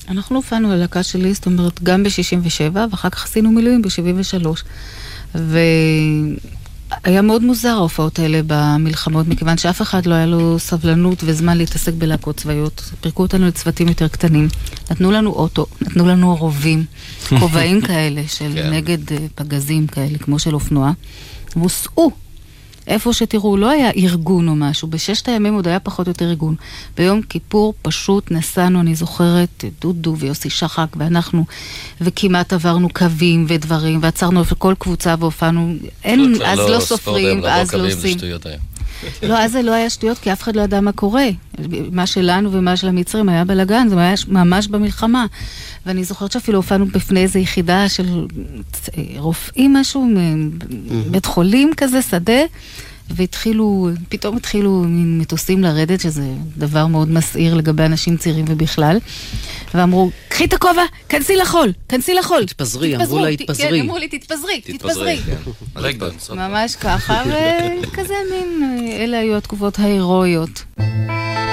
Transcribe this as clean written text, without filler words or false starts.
אנחנו הופענו ללהקה שלי, זאת אומרת, גם ב-67, ואחר כך עשינו מילואים ב-73. והיה מאוד מוזר ההופעות האלה במלחמות, מכיוון שאף אחד לא היה לו סבלנות וזמן להתעסק בלהקות צבאיות. פרקו אותנו לצוותים יותר קטנים. נתנו לנו אוטו, נתנו לנו רובים, כובעים כאלה של נגד פגזים כאלה, כמו של אופנוע. והוסעו. איפה שתראו, לא היה ארגון או משהו, בששת הימים עוד היה פחות או יותר ארגון. ביום כיפור פשוט נסענו, אני זוכרת, דודו ויוסי שחק ואנחנו, וכמעט עברנו קווים ודברים, ועצרנו כל קבוצה והופענו, אז לא סופרים, ואז לא עושים. לא, אז זה לא היה שטויות, כי אף אחד לא ידע מה קורה. מה שלנו ומה של המצרים היה בלגן, זה היה ממש במלחמה. ואני זוכרת שאפילו הופענו בפני איזו יחידה של רופאים משהו, בית חולים כזה, שדה, פתאום התחילו מטוסים לרדת, שזה דבר מאוד מסעיר לגבי אנשים צעירים ובכלל, ואמרו, קחי את הכובע, כנסי לחול, כנסי לחול. תתפזרי, אמרו לה, תתפזרי. כן, אמרו לי, תתפזרי. ממש ככה, וכזה מין, אלה היו התקופות ההירואיות.